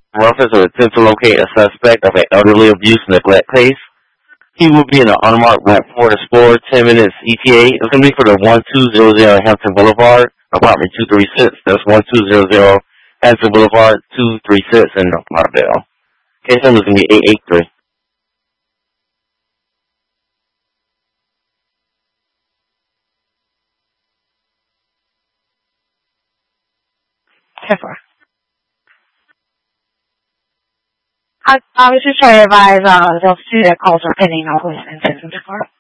Officer attempt to locate a suspect of an elderly abuse neglect case. He will be in an unmarked black Ford Explorer, 10 minutes ETA. It's going to be for the 1200 Hampton Boulevard, apartment 236. That's 1200 Hampton Boulevard, 236 in Martindale. Case number is going to be 883. Temper. I was just trying to advise those two that calls are pending on who's in Temper.